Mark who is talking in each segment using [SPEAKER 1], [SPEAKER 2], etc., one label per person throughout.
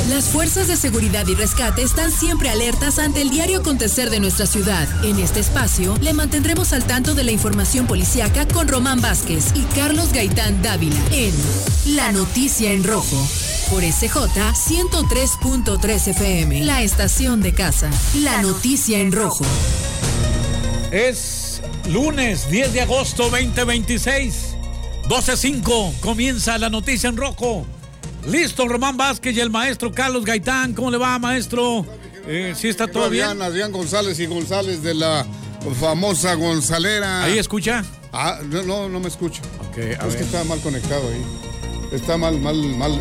[SPEAKER 1] Las fuerzas de seguridad y rescate están siempre alertas ante el diario acontecer de nuestra ciudad. En este espacio, le mantendremos al tanto de la información policíaca con Román Vázquez y Carlos Gaitán Dávila en La Noticia en Rojo. Por SJ 103.3 FM, la estación de casa. La Noticia en Rojo.
[SPEAKER 2] Es lunes 10 de agosto 2026, 12:05, comienza La Noticia en Rojo. Listo, Román Vázquez y el maestro Carlos Gaitán. ¿Cómo le va, maestro? ¿Sí está todo bien?
[SPEAKER 3] Adrián González y González de la famosa Gonzalera.
[SPEAKER 2] ¿Ahí escucha?
[SPEAKER 3] No me escucha.
[SPEAKER 2] Okay,
[SPEAKER 3] es que está mal conectado ahí. Está mal. Mira,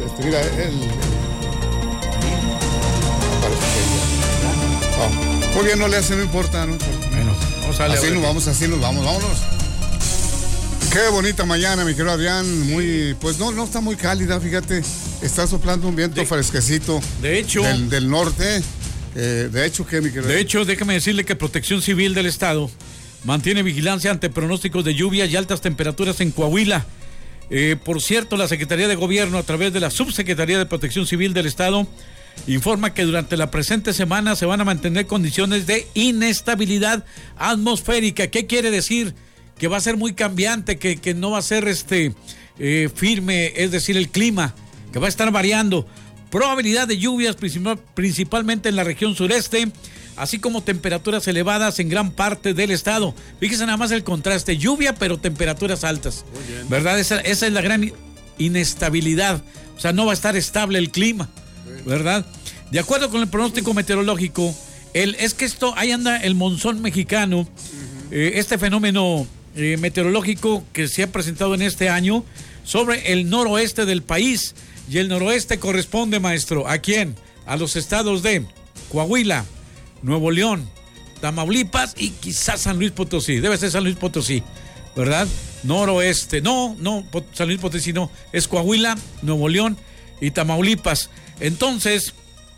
[SPEAKER 3] muy bien, no le hace, no importa. Bueno, así nos vamos, vámonos. Qué bonita mañana, mi querido Adrián. Pues no está muy cálida, fíjate. Está soplando un viento fresquecito.
[SPEAKER 2] De hecho.
[SPEAKER 3] Del norte. De hecho, ¿qué, mi querido?
[SPEAKER 2] De hecho, déjame decirle que Protección Civil del Estado mantiene vigilancia ante pronósticos de lluvia y altas temperaturas en Coahuila. Por cierto, la Secretaría de Gobierno, a través de la Subsecretaría de Protección Civil del Estado, informa que durante la presente semana se van a mantener condiciones de inestabilidad atmosférica. ¿Qué quiere decir? Que va a ser muy cambiante, que no va a ser firme, es decir, el clima, que va a estar variando. Probabilidad de lluvias principalmente en la región sureste, así como temperaturas elevadas en gran parte del estado. Fíjese nada más el contraste, lluvia pero temperaturas altas, ¿verdad? Esa es la gran inestabilidad, o sea, no va a estar estable el clima, ¿verdad? De acuerdo con el pronóstico meteorológico, ahí anda el monzón mexicano, este fenómeno meteorológico que se ha presentado en este año sobre el noroeste del país. Y el noroeste corresponde, maestro, ¿a quién? A los estados de Coahuila, Nuevo León, Tamaulipas y quizás San Luis Potosí. Debe ser San Luis Potosí, ¿verdad? Noroeste, no, San Luis Potosí no, es Coahuila, Nuevo León y Tamaulipas. Entonces,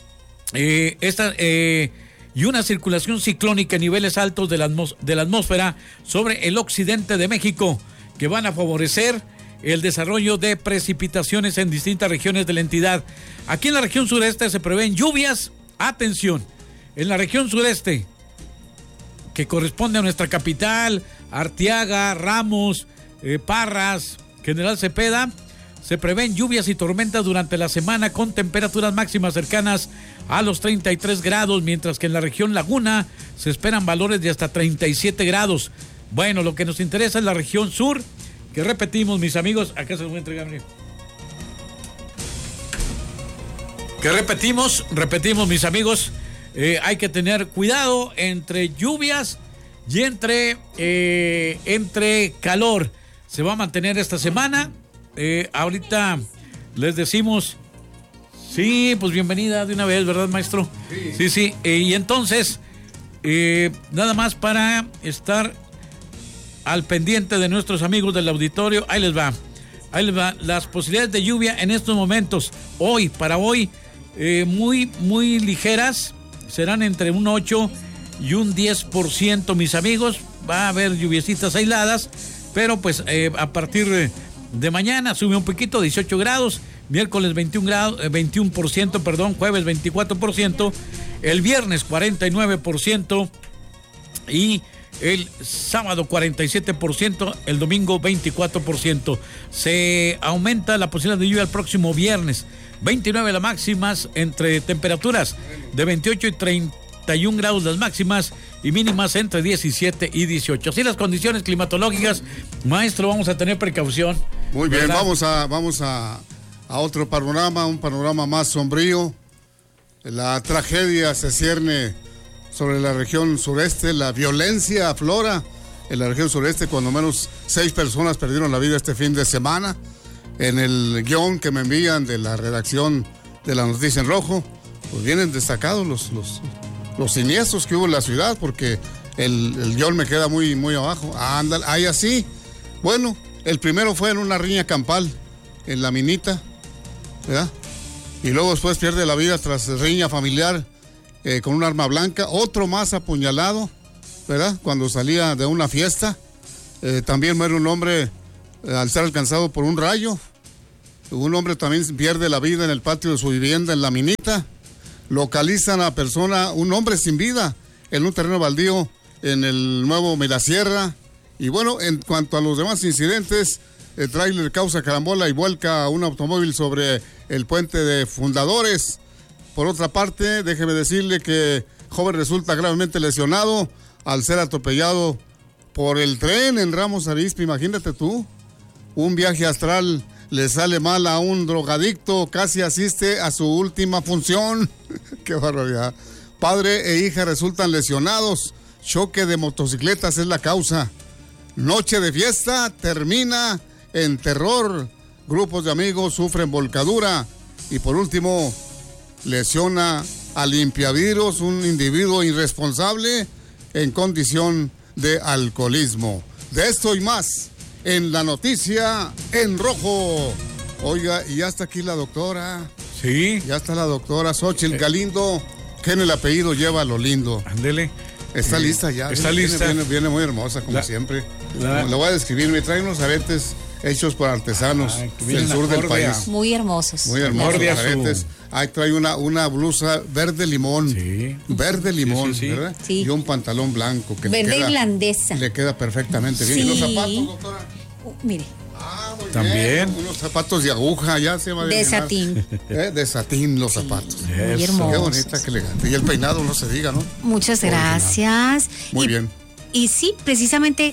[SPEAKER 2] y una circulación ciclónica en niveles altos de la atmósfera sobre el occidente de México, que van a favorecer el desarrollo de precipitaciones en distintas regiones de la entidad. Aquí en la región sureste se prevén lluvias, atención, en la región sureste, que corresponde a nuestra capital, Arteaga, Ramos, Parras, General Cepeda, se prevén lluvias y tormentas durante la semana con temperaturas máximas cercanas a los 33 grados, mientras que en la región Laguna se esperan valores de hasta 37 grados. Bueno, lo que nos interesa es la región sur, que repetimos, mis amigos, acá se los voy a entregar. Que repetimos, mis amigos, hay que tener cuidado entre lluvias y entre calor. Se va a mantener esta semana. Ahorita les decimos, sí, pues bienvenida de una vez, ¿verdad, maestro? Sí. Y entonces, nada más para estar al pendiente de nuestros amigos del auditorio, ahí les va. Las posibilidades de lluvia en estos momentos, para hoy, muy ligeras, serán entre un 8 y un 10%, mis amigos. Va a haber lluviecitas aisladas, pero pues a partir de mañana sube un poquito, 18 grados, miércoles 21%, jueves 24%, el viernes 49% y el sábado 47%, el domingo 24%. Se aumenta la posibilidad de lluvia el próximo viernes. 29 las máximas, entre temperaturas de 28 y 31 grados las máximas y mínimas entre 17 y 18. Así las condiciones climatológicas, maestro, vamos a tener precaución.
[SPEAKER 3] Muy bien, vamos a otro panorama, un panorama más sombrío. La tragedia se cierne sobre la región sureste, la violencia aflora en la región sureste, cuando menos 6 personas perdieron la vida este fin de semana. En el guión que me envían de la redacción de La Noticia en Rojo, pues vienen destacados los siniestros que hubo en la ciudad, porque el guión me queda muy abajo. Ándale, ahí así. Bueno, el primero fue en una riña campal, en La Minita, ¿verdad? Y luego después pierde la vida tras riña familiar con un arma blanca. Otro más apuñalado, ¿verdad? Cuando salía de una fiesta. También muere un hombre al ser alcanzado por un rayo. Un hombre también pierde la vida en el patio de su vivienda en La Minita. Localizan a persona, un hombre sin vida, en un terreno baldío en el Nuevo Mirasierra. Y bueno, en cuanto a los demás incidentes, el tráiler causa carambola y vuelca a un automóvil sobre el puente de Fundadores. Por otra parte, déjeme decirle que joven resulta gravemente lesionado al ser atropellado por el tren en Ramos Arizpe. Imagínate tú, un viaje astral le sale mal a un drogadicto, casi asiste a su última función. ¡Qué barbaridad! Padre e hija resultan lesionados, choque de motocicletas es la causa. Noche de fiesta termina en terror, grupos de amigos sufren volcadura. Y por último, lesiona a limpiavidrios un individuo irresponsable en condición de alcoholismo. De esto y más en la noticia en rojo. Oiga, y ya está aquí la doctora.
[SPEAKER 2] Sí.
[SPEAKER 3] Ya está la doctora Xochitl Galindo, que en el apellido lleva lo lindo.
[SPEAKER 2] Ándele.
[SPEAKER 3] Está lista ya.
[SPEAKER 2] Está lista.
[SPEAKER 3] Viene muy hermosa, como siempre. La voy a describir. Me trae unos aretes hechos por artesanos del sur del país.
[SPEAKER 4] Muy hermosos.
[SPEAKER 3] Muy hermosos aretes. Ahí trae una blusa verde limón.
[SPEAKER 2] Sí.
[SPEAKER 3] Verde limón,
[SPEAKER 2] sí.
[SPEAKER 3] ¿verdad?
[SPEAKER 4] Sí.
[SPEAKER 3] Y un pantalón blanco. Que
[SPEAKER 4] verde irlandesa.
[SPEAKER 3] Le queda perfectamente bien.
[SPEAKER 4] Sí.
[SPEAKER 3] ¿Y los zapatos, doctora?
[SPEAKER 4] Mire.
[SPEAKER 3] Muy
[SPEAKER 2] también.
[SPEAKER 3] bien. Unos zapatos de aguja, ya se va a
[SPEAKER 4] De
[SPEAKER 3] adivinar.
[SPEAKER 4] satín.
[SPEAKER 3] De satín los zapatos.
[SPEAKER 4] Muy hermosos.
[SPEAKER 3] Qué bonita, qué elegante. Y el peinado, no se diga, ¿no?
[SPEAKER 4] Muchas gracias.
[SPEAKER 3] Muy bien.
[SPEAKER 4] Y sí, precisamente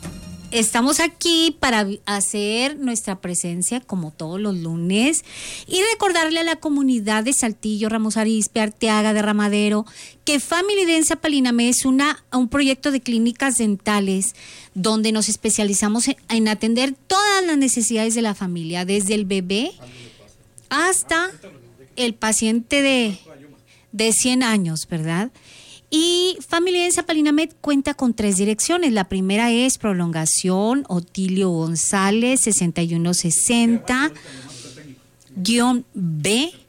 [SPEAKER 4] estamos aquí para hacer nuestra presencia como todos los lunes y recordarle a la comunidad de Saltillo, Ramos Arizpe, Arteaga, Derramadero, que Family Densa Palinamé es un proyecto de clínicas dentales donde nos especializamos en atender todas las necesidades de la familia, desde el bebé hasta el paciente de 100 años, ¿verdad? Y Family Densa Palinamed cuenta con 3 direcciones. La primera es Prolongación Otilio González 6160-B,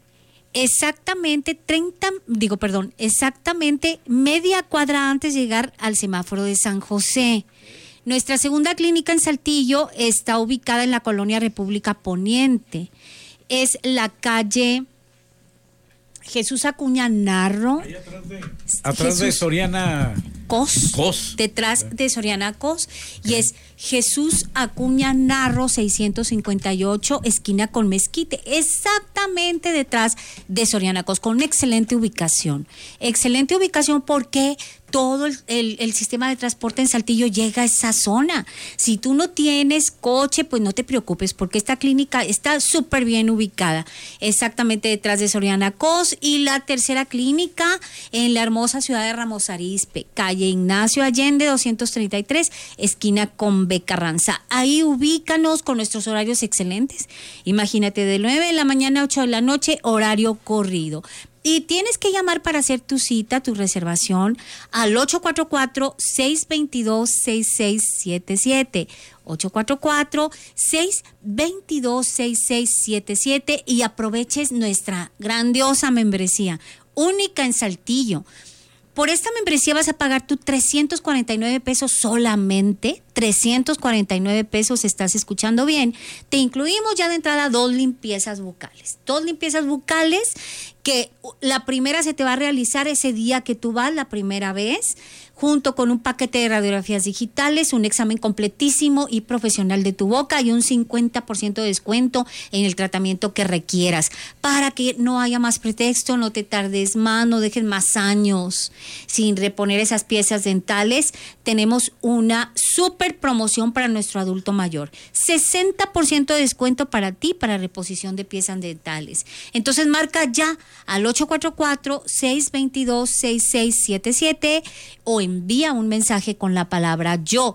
[SPEAKER 4] exactamente media cuadra antes de llegar al semáforo de San José. Nuestra segunda clínica en Saltillo está ubicada en la colonia República Poniente. Es la calle Jesús Acuña Narro.
[SPEAKER 2] Ahí atrás de Soriana
[SPEAKER 4] Cos. Detrás de Soriana Cos. Y es Jesús Acuña Narro 658, esquina con Mezquite. Exactamente detrás de Soriana Cos, con excelente ubicación. Excelente ubicación porque todo el sistema de transporte en Saltillo llega a esa zona. Si tú no tienes coche, pues no te preocupes porque esta clínica está súper bien ubicada, exactamente detrás de Soriana Cos. Y la tercera clínica en la hermosa ciudad de Ramos Arizpe, calle Ignacio Allende 233, esquina con B. Carranza. Ahí ubícanos con nuestros horarios excelentes. Imagínate, de 9 de la mañana a 8 de la noche, horario corrido. Y tienes que llamar para hacer tu cita, tu reservación al 844-622-6677. 844-622-6677 y aproveches nuestra grandiosa membresía, única en Saltillo. Por esta membresía vas a pagar tú 349 pesos solamente, 349 pesos, estás escuchando bien. Te incluimos ya de entrada 2 limpiezas bucales. 2 limpiezas bucales que la primera se te va a realizar ese día que tú vas la primera vez, junto con un paquete de radiografías digitales, un examen completísimo y profesional de tu boca y un 50% de descuento en el tratamiento que requieras, para que no haya más pretexto, no te tardes más, no dejes más años sin reponer esas piezas dentales. Tenemos una súper promoción para nuestro adulto mayor, 60% de descuento para ti para reposición de piezas dentales. Entonces marca ya al 844-622-6677 o envía un mensaje con la palabra yo,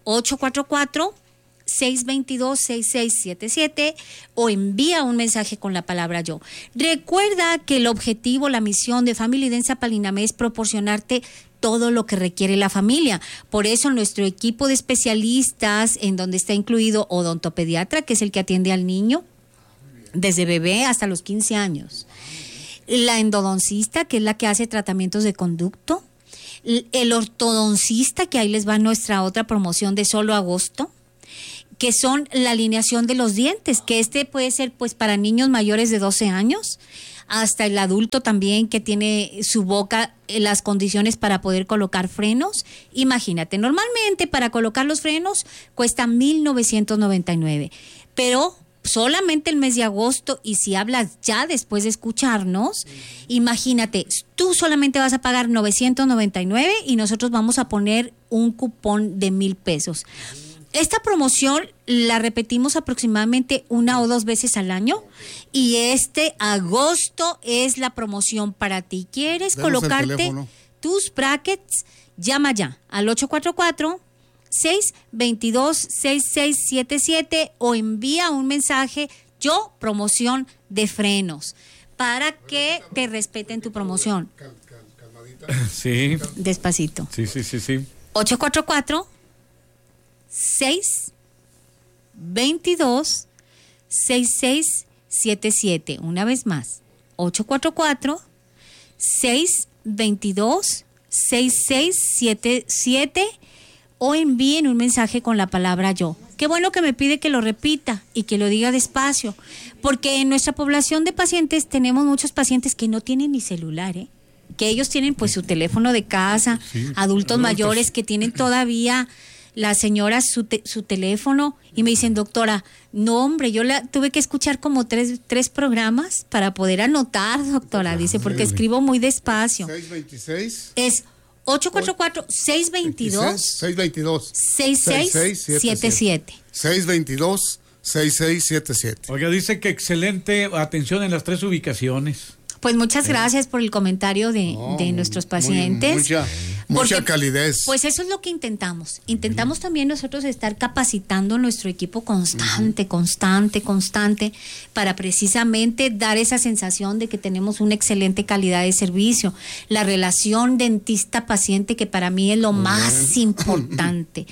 [SPEAKER 4] 844-622-6677 o envía un mensaje con la palabra yo. Recuerda que el objetivo, la misión de Family Densa Palinamé es proporcionarte todo lo que requiere la familia. Por eso nuestro equipo de especialistas, en donde está incluido odontopediatra, que es el que atiende al niño desde bebé hasta los 15 años. La endodoncista, que es la que hace tratamientos de conducto. El ortodoncista, que ahí les va nuestra otra promoción de solo agosto. que son la alineación de los dientes, que puede ser pues para niños mayores de 12 años, hasta el adulto también que tiene su boca las condiciones para poder colocar frenos. Imagínate, normalmente para colocar los frenos cuesta 1,999, pero solamente el mes de agosto, y si hablas ya después de escucharnos, imagínate, tú solamente vas a pagar 999 y nosotros vamos a poner un cupón de 1,000 pesos. Esta promoción la repetimos aproximadamente 1 o 2 veces al año, y este agosto es la promoción para ti. ¿Quieres colocarte tus brackets? Llama ya al 844-622-6677 o envía un mensaje, yo promoción de frenos, para que te respeten tu promoción.
[SPEAKER 2] Sí.
[SPEAKER 4] Despacito.
[SPEAKER 2] Sí.
[SPEAKER 4] 844-622-6677. Una vez más, 844-622-6677, o envíen un mensaje con la palabra yo. Qué bueno que me pide que lo repita y que lo diga despacio, porque en nuestra población de pacientes tenemos muchos pacientes que no tienen ni celular, que ellos tienen pues su teléfono de casa, adultos mayores que tienen todavía las señoras su teléfono, y me dicen, doctora, no hombre, yo tuve que escuchar como tres programas para poder anotar, doctora, dice, porque escribo muy despacio.
[SPEAKER 3] 626
[SPEAKER 4] es 844-622-6677.
[SPEAKER 3] 622-6677.
[SPEAKER 2] Oiga, dice que excelente atención en las 3 ubicaciones.
[SPEAKER 4] Pues muchas gracias por el comentario de nuestros pacientes.
[SPEAKER 3] Mucha calidez.
[SPEAKER 4] Pues eso es lo que intentamos. Intentamos también nosotros estar capacitando nuestro equipo constante, para precisamente dar esa sensación de que tenemos una excelente calidad de servicio. La relación dentista-paciente, que para mí es lo más importante,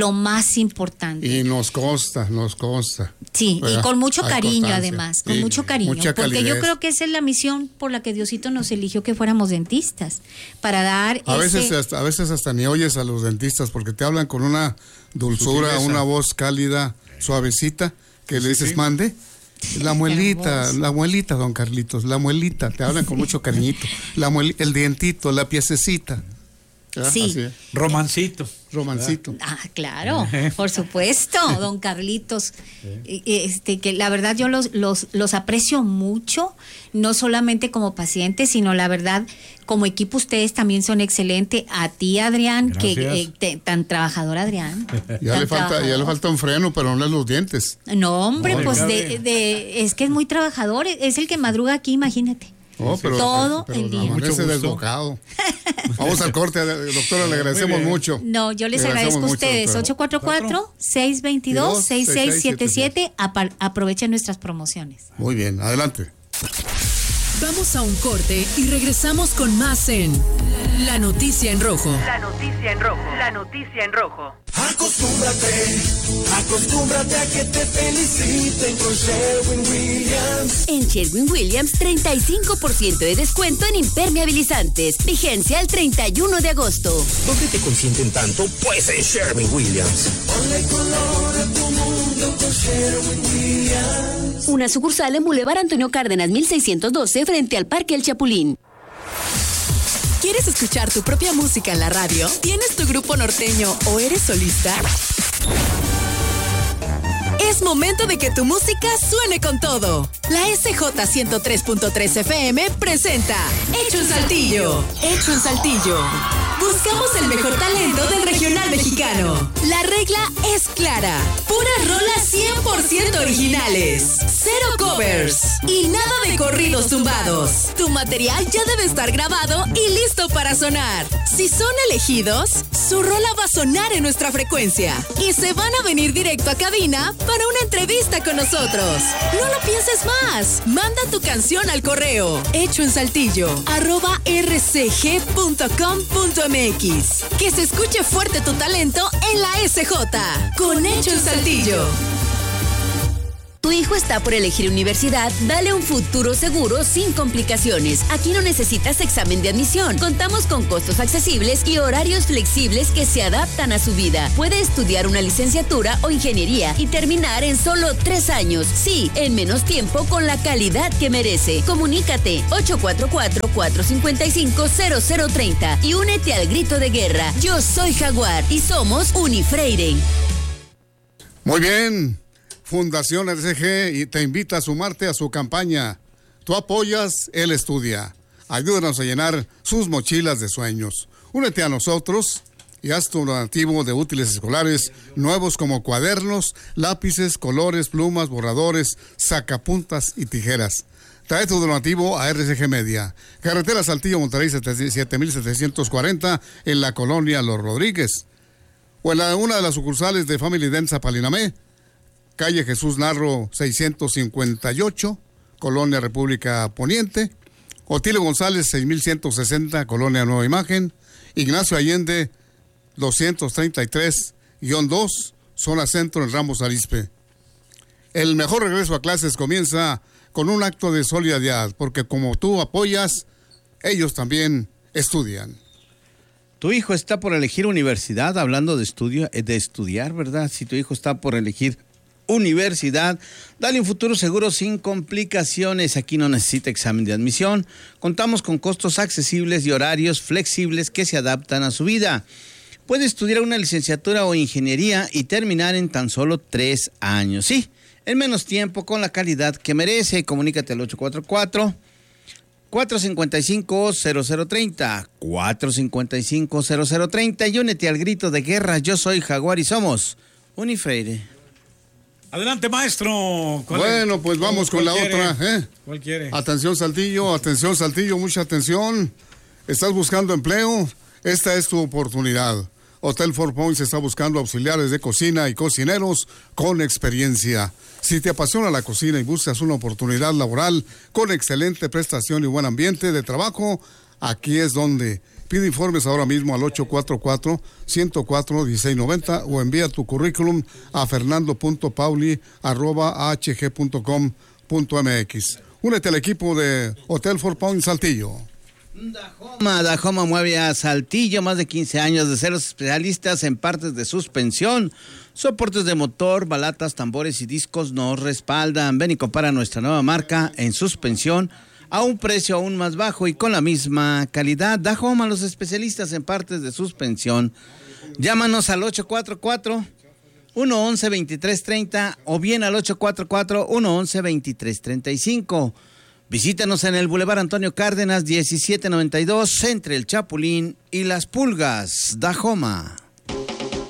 [SPEAKER 4] Y
[SPEAKER 3] nos consta.
[SPEAKER 4] Sí, y con mucho cariño
[SPEAKER 3] constancia.
[SPEAKER 4] Además, con mucho cariño. Porque yo creo que esa es la misión por la que Diosito nos eligió, que fuéramos dentistas, para dar
[SPEAKER 3] a veces hasta ni oyes a los dentistas, porque te hablan con una dulzura, sutileza, una voz cálida, suavecita, que le dices, mande. La muelita, don Carlitos, la muelita, te hablan con mucho cariñito. El dientito, la piececita.
[SPEAKER 4] Sí.
[SPEAKER 2] Romancito.
[SPEAKER 4] Ah, claro, por supuesto, don Carlitos. Que la verdad yo los aprecio mucho, no solamente como pacientes, sino la verdad como equipo ustedes también son excelentes. A ti, Adrián,
[SPEAKER 2] gracias.
[SPEAKER 4] que tan trabajador, Adrián.
[SPEAKER 3] Ya le falta un freno, pero no es los dientes.
[SPEAKER 4] No, hombre, pues es que es muy trabajador, es el que madruga aquí, imagínate. Todo el día.
[SPEAKER 3] Amanece desbocado. Vamos al corte, doctora, le agradecemos mucho.
[SPEAKER 4] No, yo les agradezco a ustedes. 844-622-6677. Aprovechen nuestras promociones.
[SPEAKER 3] Muy bien, adelante.
[SPEAKER 1] Vamos a un corte y regresamos con más en La Noticia en Rojo.
[SPEAKER 5] La Noticia en Rojo. La Noticia en Rojo.
[SPEAKER 6] Acostúmbrate a que te feliciten con Sherwin-Williams.
[SPEAKER 7] En Sherwin-Williams, 35% de descuento en impermeabilizantes. Vigencia el 31 de agosto.
[SPEAKER 6] ¿Dónde te consienten tanto? Pues en Sherwin-Williams. Ponle color a tu mundo con Sherwin-Williams.
[SPEAKER 7] Una sucursal en Boulevard Antonio Cárdenas, 1612, frente al Parque El Chapulín.
[SPEAKER 1] ¿Quieres escuchar tu propia música en la radio? ¿Tienes tu grupo norteño o eres solista? Es momento de que tu música suene con todo. La SJ 103.3 FM presenta Hecho en Saltillo. Hecho en Saltillo. Buscamos el mejor talento del regional mexicano. La regla es clara. Puras rolas 100% originales. Cero covers. Y nada de corridos tumbados. Tu material ya debe estar grabado y listo para sonar. Si son elegidos, su rola va a sonar en nuestra frecuencia. Y se van a venir directo a cabina para una entrevista con nosotros. No lo pienses más. Manda tu canción al correo hechoensaltillo@rcg.com.mx. Que se escuche fuerte tu talento en la SJ. Con Hecho en Saltillo.
[SPEAKER 7] Tu hijo está por elegir universidad, dale un futuro seguro sin complicaciones. Aquí no necesitas examen de admisión. Contamos con costos accesibles y horarios flexibles que se adaptan a su vida. Puede estudiar una licenciatura o ingeniería y terminar en solo 3 años. Sí, en menos tiempo con la calidad que merece. Comunícate 844-455-0030 y únete al grito de guerra. Yo soy Jaguar y somos Unifreire.
[SPEAKER 3] Muy bien. Fundación RCG y te invita a sumarte a su campaña. Tú apoyas, él estudia. Ayúdanos a llenar sus mochilas de sueños. Únete a nosotros y haz tu donativo de útiles escolares nuevos como cuadernos, lápices, colores, plumas, borradores, sacapuntas y tijeras. Trae tu donativo a RCG Media. Carretera Saltillo, Monterrey, 7740 en la colonia Los Rodríguez. O en una de las sucursales de Family Dance Zapalinamé, calle Jesús Narro 658, Colonia República Poniente, Otilio González 6160, Colonia Nueva Imagen, Ignacio Allende 233-2, zona centro en Ramos Arizpe. El mejor regreso a clases comienza con un acto de solidaridad, porque como tú apoyas, ellos también estudian.
[SPEAKER 8] Tu hijo está por elegir universidad, hablando de estudiar, ¿verdad? Si tu hijo está por elegir universidad, dale un futuro seguro sin complicaciones. Aquí no necesita examen de admisión. Contamos con costos accesibles y horarios flexibles que se adaptan a su vida. Puede estudiar una licenciatura o ingeniería y terminar en tan solo 3 años. Sí, en menos tiempo, con la calidad que merece. Comunícate al 844-455-0030, 455-0030 y únete al grito de guerra. Yo soy Jaguar y somos Unifreire.
[SPEAKER 2] Adelante, maestro.
[SPEAKER 3] Bueno, pues vamos con la otra.
[SPEAKER 2] ¿Cuál quiere?
[SPEAKER 3] Atención, Saltillo, mucha atención. ¿Estás buscando empleo? Esta es tu oportunidad. Hotel Four Points está buscando auxiliares de cocina y cocineros con experiencia. Si te apasiona la cocina y buscas una oportunidad laboral con excelente prestación y buen ambiente de trabajo, aquí es donde. Pide informes ahora mismo al 844-104-1690 o envía tu currículum a fernando.pauli@hg.com.mx. Únete al equipo de Hotel Four Points Saltillo.
[SPEAKER 8] Dajoma mueve a Saltillo, más de 15 años de ser los especialistas en partes de suspensión, soportes de motor, balatas, tambores y discos nos respaldan. Ven y compara nuestra nueva marca en suspensión a un precio aún más bajo y con la misma calidad. Dajoma, los especialistas en partes de suspensión. Llámanos al 844-111-2330 o bien al 844-111-2335. Visítanos en el Boulevard Antonio Cárdenas 1792, entre el Chapulín y Las Pulgas. Dajoma.